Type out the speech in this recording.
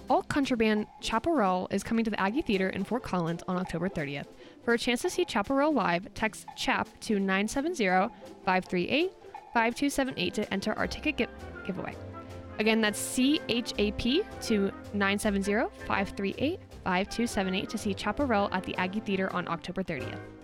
Alt country band Chaparral is coming to the Aggie Theater in Fort Collins on October 30th. For a chance to see Chaparral live, text CHAP to 970-538-5278 to enter our ticket giveaway. Again, that's CHAP to 970-538-5278 to see Chaparral at the Aggie Theater on October 30th.